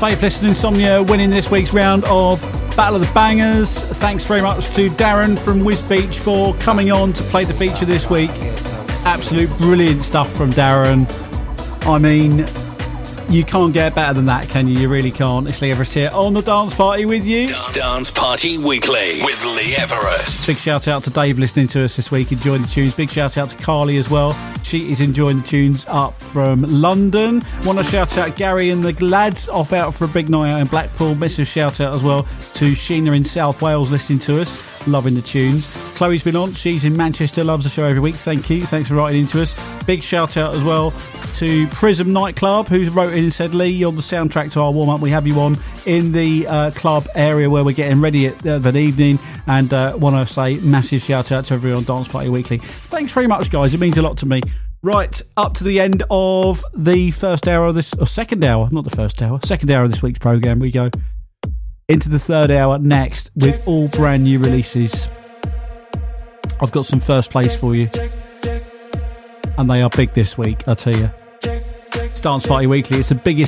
Faithless and Insomnia winning this week's round of Battle of the Bangers. Thanks very much to Darren from Whiz Beach for coming on to play the feature this week. Absolute brilliant stuff from Darren. I mean, you can't get better than that, can you? You really can't. It's Lee Everest here on the Dance Party with you. Dance Party Weekly with Lee Everest. Big shout out to Dave listening to us this week, enjoying the tunes. Big shout out to Carly as well. She is enjoying the tunes up from London. Want to shout out Gary and the lads off out for a big night out in Blackpool. Massive shout out as well to Sheena in South Wales listening to us. Loving the tunes. Chloe's been on. She's in Manchester. Loves the show every week. Thank you. Thanks for writing into us. Big shout out as well to Prism Nightclub, who's wrote in and said, Lee, you're the soundtrack to our warm-up. We have you on in the club area where we're getting ready at the evening, and want to say massive shout out to everyone on Dance Party Weekly. Thanks very much, guys. It means a lot to me. Right, up to the end of the first hour of this, or second hour, not the first hour, second hour of this week's programme we go. Into the third hour next with all brand new releases. I've got some first place for you, and they are big this week, I tell you. It's Dance Party Weekly. It's the biggest